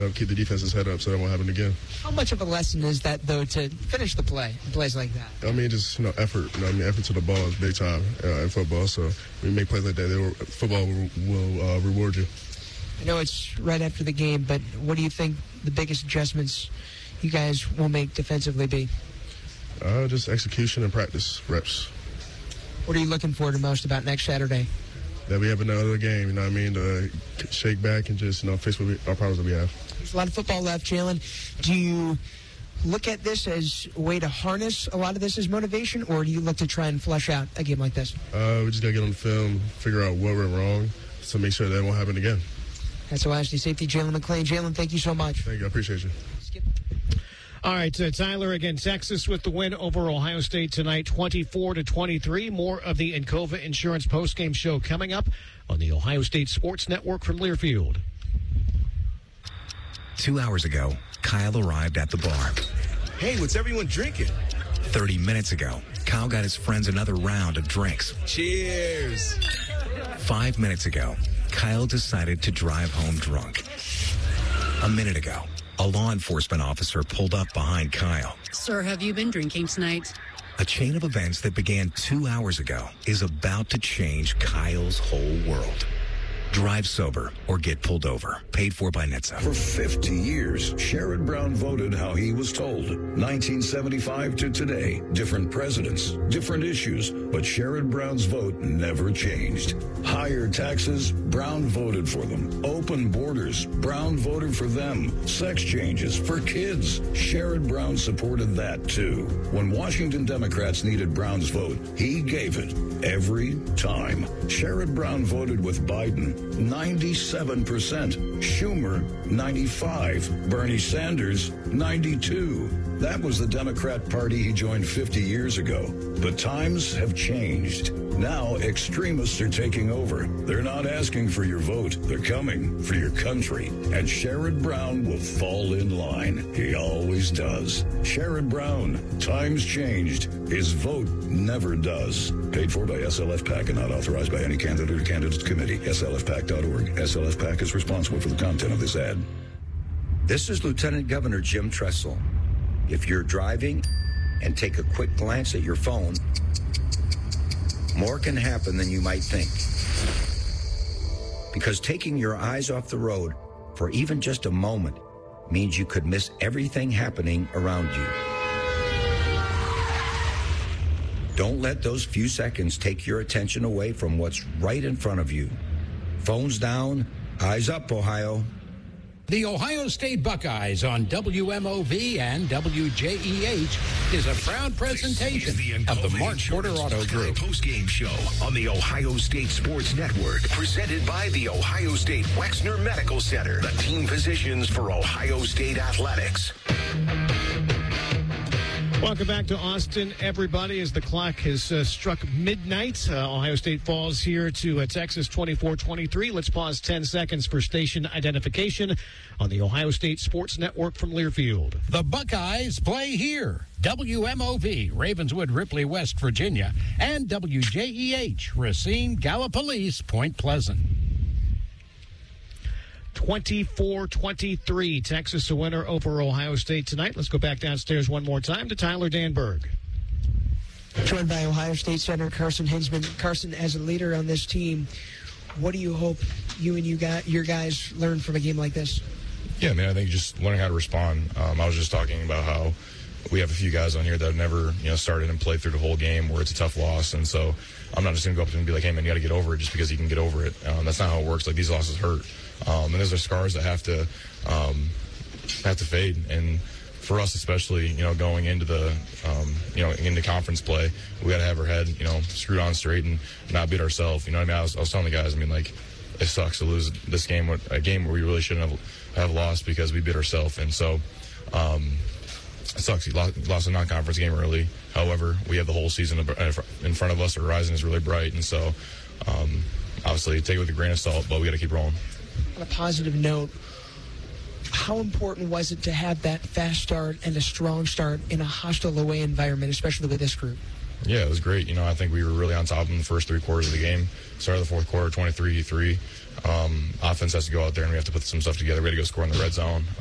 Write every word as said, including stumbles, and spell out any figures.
Uh, keep the defense's head up so that won't happen again. How much of a lesson is that, though, to finish the play, plays like that? I mean, just, you know, effort. You know, I mean, effort to the ball is big time uh, in football. So when you make plays like that, they will, football will, will uh, reward you. I know it's right after the game, but what do you think the biggest adjustments you guys will make defensively be? Uh, just execution and practice reps. What are you looking for the most about next Saturday? That we have another game, you know what I mean, to shake back and just, you know, face what we, our problems that we have. There's a lot of football left, Jalen. Do you look at this as a way to harness a lot of this as motivation, or do you look to try and flush out a game like this? Uh, we just got to get on the film, figure out what went wrong, to make sure that won't happen again. That's Ohio State safety Jalen McLean. Jalen, thank you so much. Thank you. I appreciate you. Skip. All right, uh, Tyler, again, Texas with the win over Ohio State tonight, twenty-four to twenty-three. More of the Encova Insurance postgame show coming up on the Ohio State Sports Network from Learfield. Two hours ago, Kyle arrived at the bar. Hey, what's everyone drinking? Thirty minutes ago, Kyle got his friends another round of drinks. Cheers. Five minutes ago, Kyle decided to drive home drunk. A minute ago, a law enforcement officer pulled up behind Kyle. Sir, have you been drinking tonight? A chain of events that began two hours ago is about to change Kyle's whole world. Drive sober or get pulled over. Paid for by N H T S A. For fifty years, Sherrod Brown voted how he was told. nineteen seventy-five to today, different presidents, different issues, but Sherrod Brown's vote never changed. Higher taxes, Brown voted for them. Open borders, Brown voted for them. Sex changes for kids, Sherrod Brown supported that too. When Washington Democrats needed Brown's vote, he gave it every time. Sherrod Brown voted with Biden, ninety-seven percent. Schumer, ninety-five. Bernie Sanders, ninety-two. That was the Democrat Party he joined fifty years ago. But times have changed. Now extremists are taking over. They're not asking for your vote. They're coming for your country. And Sherrod Brown will fall in line. He always does. Sherrod Brown, times changed. His vote never does. Paid for by S L F PAC and not authorized by any candidate or candidates committee. S L F PAC dot org. S L F PAC is responsible for the content of this ad. This is Lieutenant Governor Jim Tressel. If you're driving and take a quick glance at your phone, more can happen than you might think. Because taking your eyes off the road for even just a moment means you could miss everything happening around you. Don't let those few seconds take your attention away from what's right in front of you. Phones down, eyes up, Ohio. The Ohio State Buckeyes on W M O V and W J E H is a proud presentation the of the Mark Porter Auto Group. Post-game show on the Ohio State Sports Network, presented by the Ohio State Wexner Medical Center, the team physicians for Ohio State athletics. Welcome back to Austin, everybody, as the clock has uh, struck midnight. Uh, Ohio State falls here to uh, Texas twenty-four twenty-three. Let's pause ten seconds for station identification on the Ohio State Sports Network from Learfield. The Buckeyes play here. W M O V, Ravenswood, Ripley, West Virginia, and W J E H, Racine, Gallipolis, Point Pleasant. twenty-four twenty-three, Texas a winner over Ohio State tonight. Let's go back downstairs one more time to Tyler Danberg. Joined by Ohio State center Carson Hinsman. Carson, as a leader on this team, what do you hope you and you got your guys learn from a game like this? Yeah, man, I think just learning how to respond. Um, I was just talking about how we have a few guys on here that have never, you know, started and played through the whole game where it's a tough loss. And so I'm not just going to go up to him and be like, hey, man, you got to get over it just because you can get over it. Um, that's not how it works. Like, these losses hurt. Um, and those are scars that have to um, have to fade. And for us especially, you know, going into the, um, you know, into conference play, we got to have our head, you know, screwed on straight and not beat ourselves. You know what I mean? I was, I was telling the guys, I mean, like, it sucks to lose this game, a game where we really shouldn't have, have lost because we beat ourselves. And so um, it sucks. We lost, lost a non-conference game early. However, we have the whole season in front of us. The horizon is really bright. And so um, obviously take it with a grain of salt, but we got to keep rolling. On a positive note, how important was it to have that fast start and a strong start in a hostile away environment, especially with this group? Yeah, it was great. You know, I think we were really on top of them the first three quarters of the game. Start of the fourth quarter, twenty-three three. Um, offense has to go out there, and we have to put some stuff together. We had to go score in the red zone.